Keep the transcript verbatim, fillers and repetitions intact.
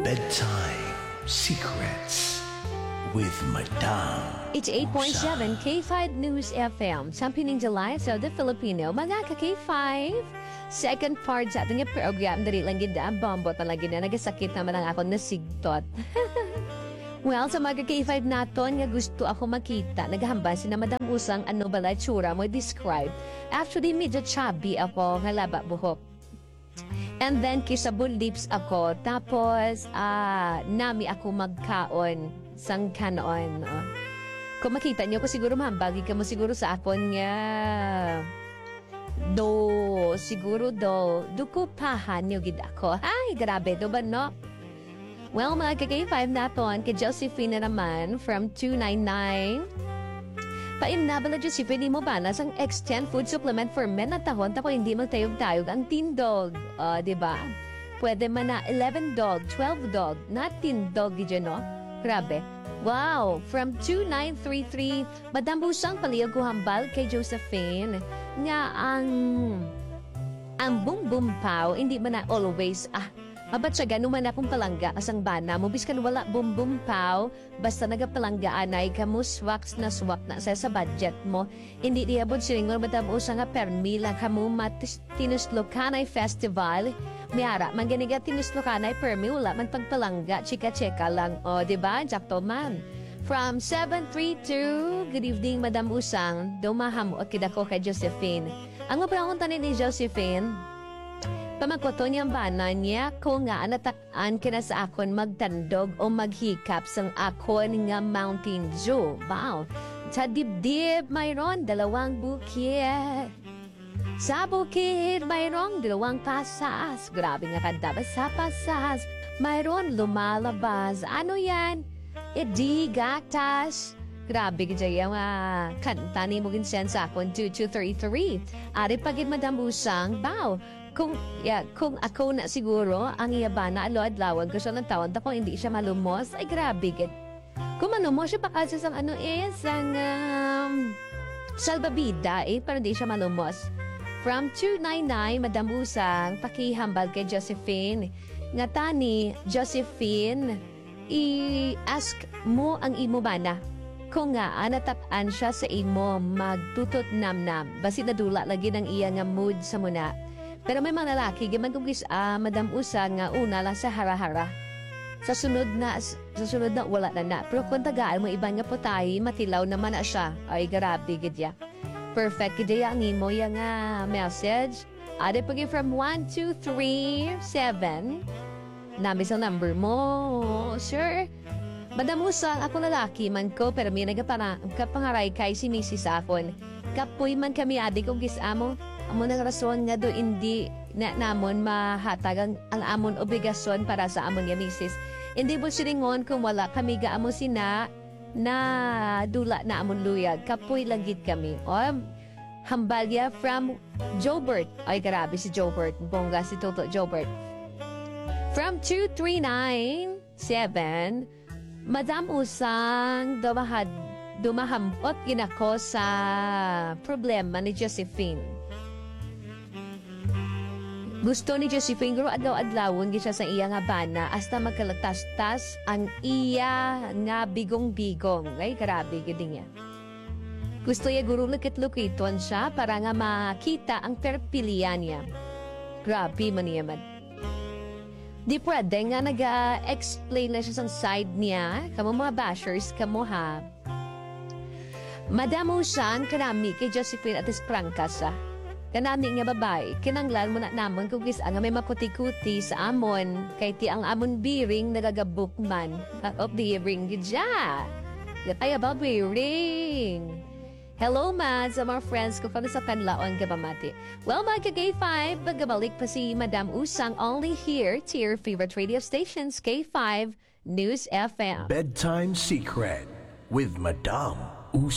Bedtime Secrets with Madame It's eight point seven K five News F M. Championing July sa The Filipino. Mga ka-K five. Second part sa ating program. Dali lang gina. Bombo talaga na. Nagasakit naman ang ako nasigtot. Well, sa mga K five naton nga gusto ako makita. Naghahamba si na Madam Usang ano bala tsura mo describe. Actually, medyo chubby ako. Nga laba buhok. And then, kissable lips ako. Tapos, ah, nami ako magkaon. Sang kanon. Oh. Kung makita niyo ko siguro mahambagi ka mo siguro sa akon nga. Do, siguro do. Dukupahan niyo gid ako. Ay, grabe. Do ba no? Well, mga ka-K five naton, kay Josephine na naman from two nine nine. Paimnabala Josephine mo ba na sang X ten food supplement for men na tahon tapos hindi magtayog-tayog ang teen dog. Uh, diba? Pwede man na eleven dog, twelve dog, not teen dog gidya no? Grabe. Wow! From two nine three three, Madam Busang paliyag ko hambal kay Josephine nga ang ang bum bum pao, hindi man na always ah, mabat siya gano'n man akong palangga asang bana mo biskan wala bum bum pao basta nagapalanggaan ay kamo swak na swak na sa sa budget mo hindi diabot silingon Madam Busang nga permi lang kamo matinuslokanay festival miara man ganiga tinuslokanay permi wala man pagpalangga chika-chika lang o diba jakto man. From seven three two, good evening Madam Usang, dumaham o kidako kay Josephine. Ang mabrahon tanin ni Josephine, pamagkoto niyang bana niya ko nga anataan kina sa akon magtandog o maghikap sang akon nga Mountain Dew. Wow! Sa dibdib mayroon dalawang bukid. Sa bukid mayroong dalawang pasas. Grabe nga kanta ba sa pasas? Mayroon lumalabas. Ano yan? Edi gatas. Grabe ka dyan yung uh, kanta ni Mugin Sen sa akon two two three three. Ari pagid Madam Busang, bow. Kung, yeah, kung ako na siguro, ang iyabana alo-adlawan ko siya ng taon, tako hindi siya malumos, ay grabe gid. Kung malumos siya baka sa sang ano eh, sang um, salbabida eh, pero hindi siya malumos. From two nine nine, Madam Busang, pakihambal kay Josephine. Nga tani, Josephine, i-ask mo ang imo bana. Kung nga, anatapan siya sa imo, magtutot nam-nam. Basi nadula lagi ng iya nga mood sa muna. Pero may mga lalaki, gimagugis ah, Madam Usa nga una lang sa hara-hara. Sa sunod na, sa sunod na wala na na. Pero kung tagaan mo ibang nga putay, matilaw naman na siya. Ay, grabe, gidya. Perfect, gidya ang imo yung nga message. Ade pagi from one two three seven. Nami sa number mo, sure. Madam Usang, ako lalaki man ko, pero may nagapangaray kay si Missus Afon. Kapoy man kami adik o gisamo. Amo nang rason nga do hindi na namon mahatag ang, ang amon obligasyon para sa amon nga Missus Hindi mo silingon kung wala kami gaamo sina na dula na amon luyag. Kapoy langgit kami. O, hambalya from Jobert. Ay, grabe si Jobert. Bongga si Toto Jobert. From two three nine seven, Madam Usang, dumahad, dumahambot ginako sa problema ni Josephine. Gusto ni Josephine, guro adlaw-adlawon siya sa iya nga bana hasta magkalatas-tas ang iya nga bigong-bigong. Ay, grabe, gini niya. Gusto niya guro lukit-lukiton siya para nga makita ang perpilian niya. Grabe man niya man. Di pwede nga nag-explain na siya sa side niya. Kamu mga bashers, kamu ha. Madam Usang, kanami kay Josephine at isprangkas ha. Kanami nga babae, kinanglan mo na namon kung kisa nga may maputi-kuti sa amon. Kay ti ang amon biring nagagabuk man. Of the ring gidya. Gatay about biring. Hello, man, sa mga friends ko kami sa kanlaon kabamati. Well, mga ka-K five, magabalik pa si Madam Usang only here to your favorite radio stations, K five News F M. Bedtime Secret with Madame